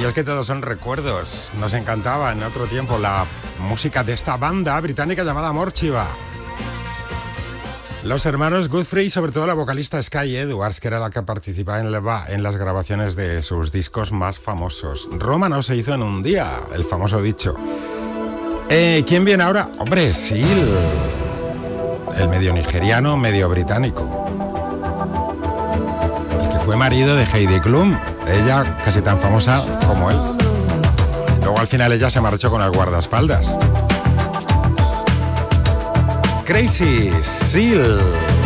es que todos son recuerdos. Nos encantaba en otro tiempo la música de esta banda británica llamada Morchiva. Los hermanos Guthrie y sobre todo la vocalista Sky Edwards, que era la que participaba en las grabaciones de sus discos más famosos. Roma no se hizo en un día, el famoso dicho. ¿Quién viene ahora? Hombre, Seal. El medio nigeriano, medio británico. El que fue marido de Heidi Klum. Ella casi tan famosa como él. Luego al final ella se marchó con el guardaespaldas. Crazy Seal.